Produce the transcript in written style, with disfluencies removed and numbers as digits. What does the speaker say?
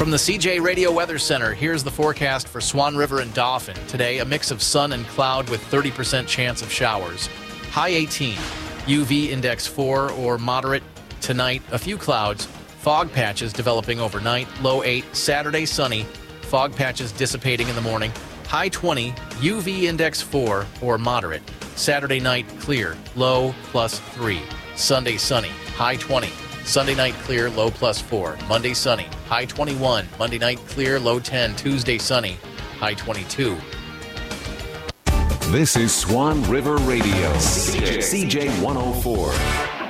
From the CJ Radio Weather Center, here's the forecast for Swan River and Dauphin. Today, a mix of sun and cloud with 30% chance of showers. High 18, UV index 4 or moderate. Tonight, a few clouds, fog patches developing overnight. Low 8, Saturday sunny, fog patches dissipating in the morning. High 20, UV index 4 or moderate. Saturday night clear, low +3. Sunday sunny, high 20. Sunday night clear, low +4. Monday sunny, high 21. Monday night clear, low 10. Tuesday sunny, high 22. This is Swan River Radio, CJ 104.